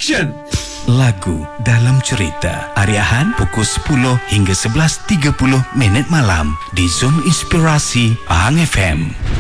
Action! Lagu dalam cerita hari Ahad pukul 10 hingga 11.30 minit malam di Zon Inspirasi Pahang FM.